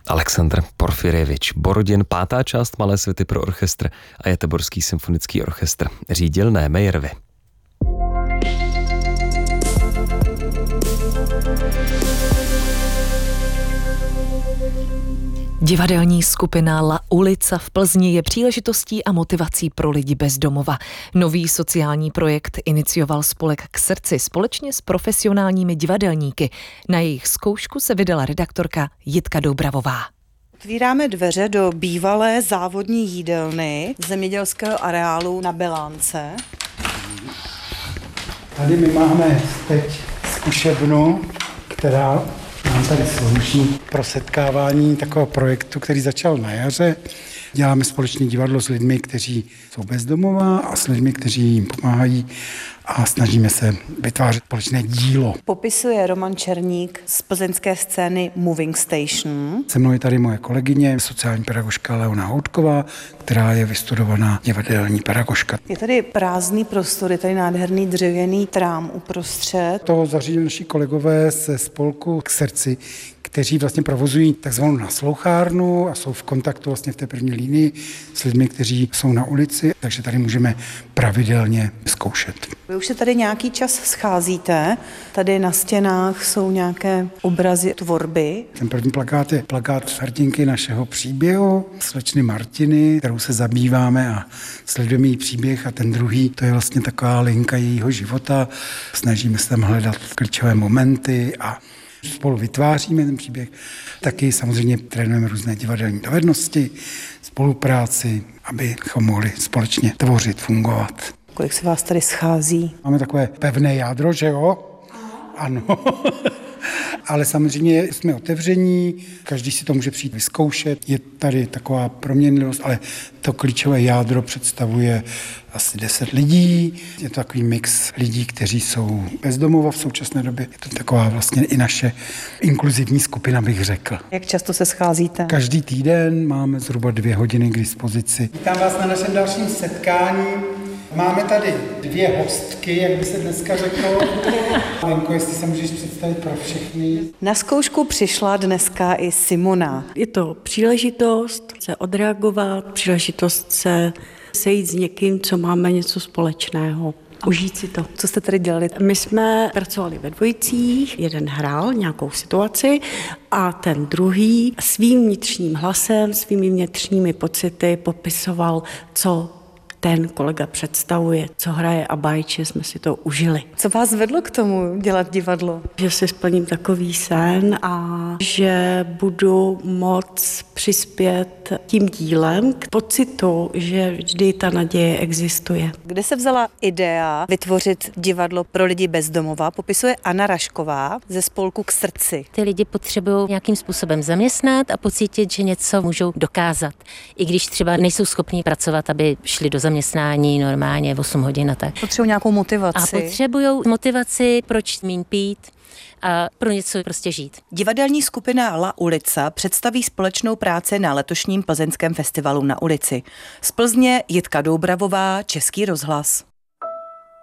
Aleksandr Porfirjevič Borodin, 5. část Malé světy pro orchestr a Göteborský symfonický orchestr řídil Némeyervi. Divadelní skupina La Ulica v Plzni je příležitostí a motivací pro lidi bez domova. Nový sociální projekt inicioval spolek K srdci společně s profesionálními divadelníky. Na jejich zkoušku se vydala redaktorka Jitka Doubravová. Otvíráme dveře do bývalé závodní jídelny zemědělského areálu na Belánce. Tady my máme teď zkušebnu, která nám tady slouží pro setkávání takového projektu, který začal na jaře. Děláme společné divadlo s lidmi, kteří jsou bezdomová a s lidmi, kteří jim pomáhají a snažíme se vytvářet společné dílo. Popisuje Roman Černík z plzeňské scény Moving Station. Se mnou je tady moje kolegyně, sociální pedagožka Leona Houtková, která je vystudovaná divadelní pedagožka. Je tady prázdný prostor, je tady nádherný dřevěný trám uprostřed. To zařídili naši kolegové ze spolku K srdci, kteří vlastně provozují takzvanou naslouchárnu a jsou v kontaktu vlastně v té první linii s lidmi, kteří jsou na ulici, takže tady můžeme pravidelně zkoušet. Vy už se tady nějaký čas scházíte, tady na stěnách jsou nějaké obrazy tvorby. Ten první plakát je plakát hrdinky našeho příběhu, slečny Martiny, kterou se zabýváme a sledujeme její příběh, a ten druhý, to je vlastně taková linka jejího života. Snažíme se tam hledat klíčové momenty a spolu vytváříme ten příběh. Taky samozřejmě trénujeme různé divadelní dovednosti, spolupráci, abychom mohli společně tvořit, fungovat. Kolik se vás tady schází? Máme takové pevné jádro, že jo? Ano. Ale samozřejmě jsme otevření, každý si to může přijít vyzkoušet. Je tady taková proměnlivost, ale to klíčové jádro představuje asi 10 lidí. Je to takový mix lidí, kteří jsou bezdomova v současné době. Je to taková vlastně i naše inkluzivní skupina, bych řekl. Jak často se scházíte? Každý týden máme zhruba 2 hodiny k dispozici. Vítám vás na našem dalším setkání. Máme tady 2 hostky, jak by se dneska řeklo. Lenko, jestli se můžeš představit pro všechny. Na zkoušku přišla dneska i Simona. Je to příležitost se odreagovat, příležitost se sejít s někým, co máme něco společného. Užít si to. Co jste tady dělali? My jsme pracovali ve dvojicích, jeden hrál nějakou situaci a ten druhý svým vnitřním hlasem, svými vnitřními pocity popisoval, co ten kolega představuje, co hraje, a báječně jsme si to užili. Co vás vedlo k tomu dělat divadlo? Že si splním takový sen a že budu moc přispět tím dílem k pocitu, že vždy ta naděje existuje. Kde se vzala idea vytvořit divadlo pro lidi bez domova, popisuje Anna Rašková ze spolku K srdci. Ty lidi potřebují nějakým způsobem zaměstnat a pocítit, že něco můžou dokázat. I když třeba nejsou schopní pracovat, aby šli do zaměstnání normálně 8 hodin a tak. Potřebují nějakou motivaci. A potřebují motivaci, proč míň pít a pro něco prostě žít. Divadelní skupina La Ulica představí společnou práci na letošním plzeňském festivalu Na ulici. Z Plzně Jitka Doubravová, Český rozhlas.